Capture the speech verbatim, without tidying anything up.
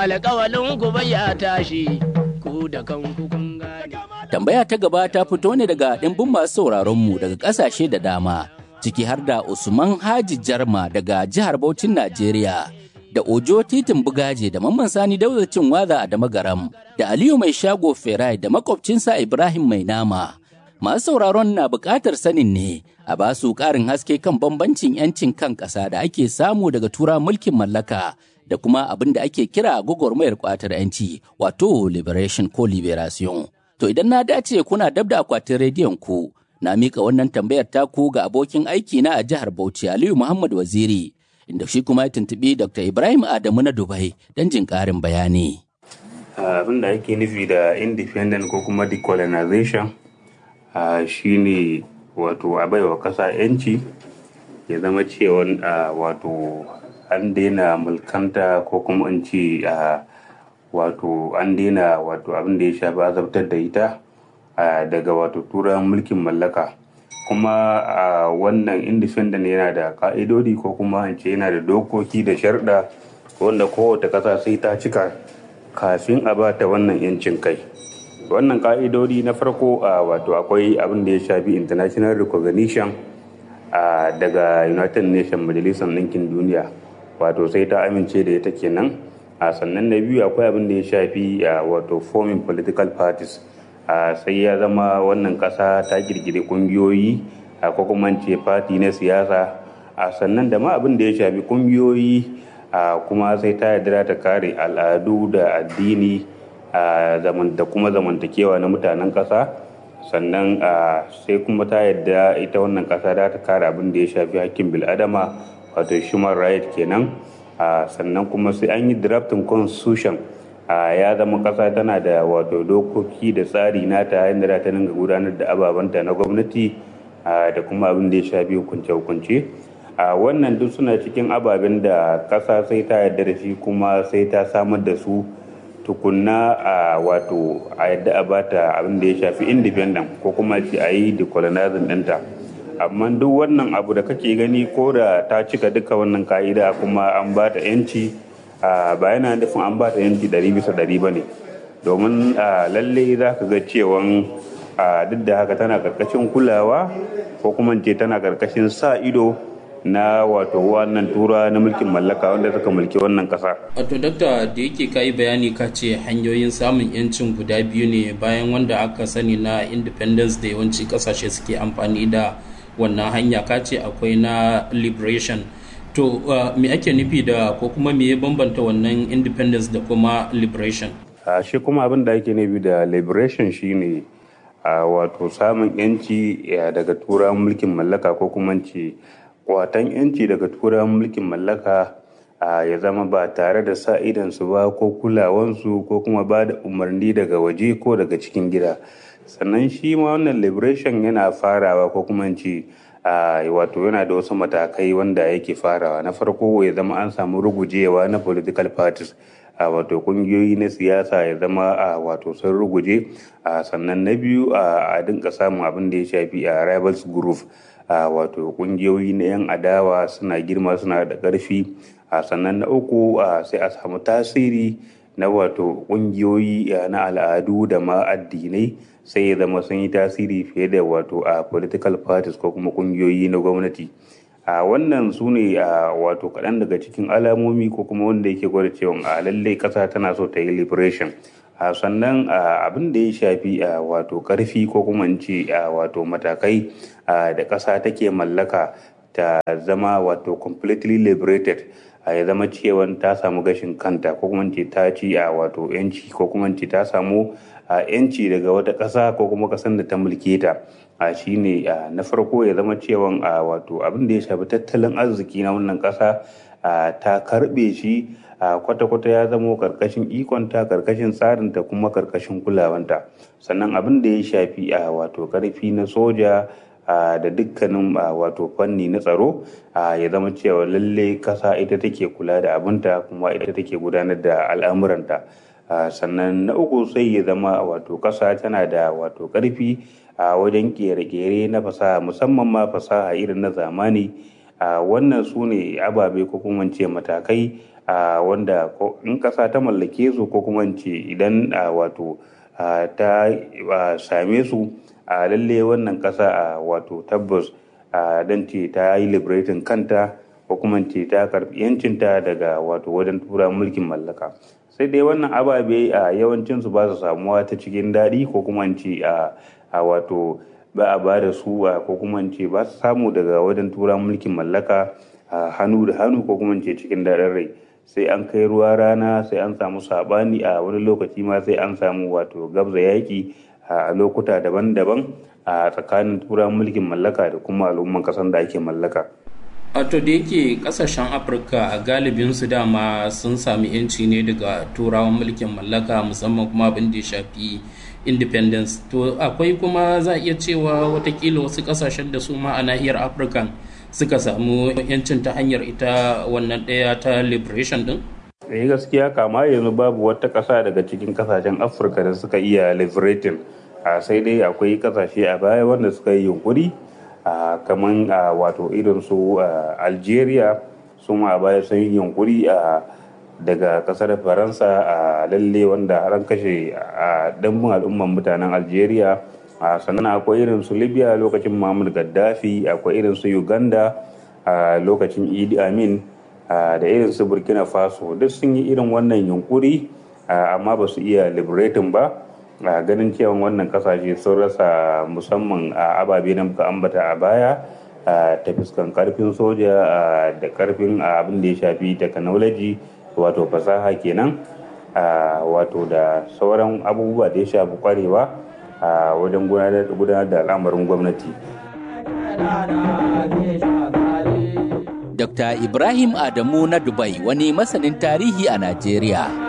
alƙawalin ku ya tashi ku da kanku kun gane. Tambaya ta gaba ta fito ne daga ɗimbin masu sauraronmu daga ƙasashe da dama, ciki har da Usman Haji Jarma daga jihar Bauchin Najeriya, da Ojo Titin Bugaje da Mamman Sani Daudacin Waza a Damagaram, da Aliyu Mai Shago Ferai da makwabcinsa Ibrahim Mai Nama. Masu sauraron na buƙatar sanin ne a ba su ƙarin haske kan bambancin 'yancin kan ƙasa da ake samu daga tura mulkin mallaka da kuma abin da ake kira gwagwarmayar ƙwatar 'yanci, wato liberation ko liberation. To idan na dace kuna dab da akwatin rediyon ku, na mika wannan tambayar taku ga abokin aiki na a jihar Bauchi Aliyu Muhammad Waziri, inda shi kuma ya tuntuɓi Doctor Ibrahim Adamu na Dubai don jin ƙarin bayani. Abin da ake nufi da independent ko kuma decolonization shine wato a baiwa ƙasa 'yanci, ya zama cewa wato an daina mulkanta ko kuma in ce wato an daina wato abin da ya shafi azabtar da ita daga wato turan mulkin mallaka. Kuma wannan independent yana da ka'idodi ko kuma in ce yana da dokoki da sharɗa wanda kowace ƙasa sai ta cika kafin a bata wannan 'yancin kai. Wannan ka'idodi na farko wato akwai abin da ya shafi international recognition daga United Nations, Majalisar Ɗinkin Duniya, wato sai ta amince da ita kenan. Sannan na biyu akwai abin da ya shafi wato forming political parties, sai ya zama wannan ƙasa ta kirkiri ƙungiyoyi ko kuma ce party na siyasa. Sannan da ma abin da ya shafi ƙungiyoyi kuma sai ta yarda ta kare al'adu da addini da kuma zamantakewa na mutanen ƙasa. Sannan sai kuma ta yadda ita wannan ƙasa za ta kare abin da ya shafi hakkin bil'adama, wato human right kenan. Sannan kuma sai an yi drafting constitution, ya zama ƙasa tana da wato dokoki da tsari nata yadda za ta dinga gudanar da ababanta na gwamnati da kuma abin da ya shafi hukunce-hukunce. Wannan duk suna cikin ababen da ƙasa sai ta yarda da shi kuma sai ta samar da su tukunna a wato a yadda a bata abin da ya shafi independent ko kuma ce a yi decolonizing ɗinta. Amma duk wannan abu da kake gani ko da ta cika duka wannan ka'ida kuma an bata yanci, ba yana nufin an bata yanci ɗari bisa ɗari ba ne, domin lalle za ka ga cewan duk da haka tana karkashin kulawa ko kuma ce tana karkashin sa ido na wato wannan tura na mulkin mallaka wanda suka mulki wannan kasa. Wato dakta, da yake kai bayani ka ce hanyoyin samun yancin guda biyu ne bayan wanda aka sani na independence da yawanci kasashe suke amfani da wannan hanya, ka ce akwai na liberation. To me ake nufi da ko kuma me ya bambanta wannan independence da kuma liberation? Shi kuma abin da ake nufi da liberation shine wato samun yanci daga turawan mulkin mallaka ko kuma ce kwatan yanci daga turawan mulkin mallaka ya zama ba tare da sa idansu ba ko kulawansu ko kuma ba da umarni daga waje ko daga cikin gida. Sannan shi ma wannan liberation yana farawa ko kuma ce wato yana da wasu matakai wanda yake farawa. Na farko ya zama an samu rugujewa na political parties, wato kungiyoyi na siyasa ya zama wato sun ruguje. Sannan na biyu a dinka samun abin da ya shafi a rivals group, wato kungiyoyi na 'yan adawa suna girma suna da ƙarfi. Sannan na uku sai a samu tasiri na wato kungiyoyi na al'adu da ma addinai, sai ya zama sun yi tasiri fiye da wato a political parties ko kuma kungiyoyi na gwamnati. Wannan su ne wato kaɗan daga cikin alamomi ko kuma wanda yake gwada cewa a lallai ƙasa tana so ta yi liberation. Sannan abin da ya shafi wato ƙarfi ko kuma in ce wato matakai da ƙasa take mallaka ta zama wato completely liberated, ya zama cewa ta samu gashin kanta ko kuma ce ta ci a wato yanci ko kuma ce ta samu yanci daga wata ƙasa ko kuma ƙasar da ta mulke ta. Shine na farko ya zama cewa wato abin da ya shafi tattalin arziki na wannan ƙasa ta karɓe shi kwata-kwata, ya zamo karkashin ikonta, karkashin tsarinta kuma karkashin kulawanta. Sannan abin da ya shafi wato karfi na soja da dukkanin wato fanni na tsaro ya zama cewa lalle kasa ita take kula da abinta kuma ita take gudanar da al'amuranta. Sannan na uku sai ya zama wato kasa tana da wato karfi a wajen kere-kere na fasaha, musamman ma fasaha irin na zamani. Wannan su ne ababe ko kuma ce matakai uh, wanda in ƙasa ta mallake su ko kuma ce idan uh, wato uh, ta uh, same su a uh, lalle wannan ƙasa a uh, wato tabbas uh, don ce ta yi liberating kanta ko kuma ce ta karɓi yancinta daga wato wajen tura mulkin mallaka. Sai dai wannan ababe a uh, yawancinsu ba su samuwa ta cikin daɗi ko kuma ce a uh, uh, wato ba a ba da su uh, ko kuma ce ba su samu daga wajen tura mulkin mallaka a uh, hannu da hannu ko kuma ce cikin daɗin rai. Sai an kai ruwa rana, sai an samu saɓani a wani lokaci ma sai an samu wato gabza yaƙi a lokuta daban-daban a tsakanin turawan mulkin mallaka da kuma al'umman ƙasar da ake mallaka. Wato da yake ƙasashen Afirka a galibin su dama sun sami yanci ne daga turawan mulkin mallaka, musamman kuma abin da ya shafi independence. To akwai kuma za a iya cewa watakila wasu ƙasashen da su ma a nahiyar Afirka suka samu yancin ta hanyar ita wannan ɗaya ta liberation din? Eh gaskiya kama yanzu babu wata ƙasa daga cikin ƙasashen Afirka da suka iya liberating, a sai dai akwai ƙasashe a baya wanda suka yi yunkuri a kaman a wato irin su Algeria su ma a baya sun yi yunkuri a daga ƙasar Faransa a lalle wanda har an kashe a dambun al'umman mutanen Algeria. a sannan akwai irin su Libya lokacin Muammar Gaddafi, akwai irin su Uganda a lokacin Idi Amin da irin su Burkina Faso, duk sun yi irin wannan yunkuri amma ba su iya liberating ba, ganin cewa wannan kasashe sun rasa musamman ababe da muka ambata a baya ta fuskan karfin soja da karfin abin da ya shafi technology wato fasaha kenan, wato da sauran abubuwa da ya shafi kwarewa a wajen gudanar da al'amarin gwamnati. Dokta Ibrahim Adamu na Dubai wani masanin tarihi a Najeriya.